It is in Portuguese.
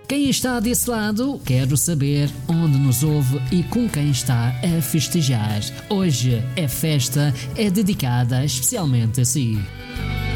Quem está desse lado, quero saber onde nos ouve e com quem está a festejar. Hoje a festa é dedicada especialmente a si.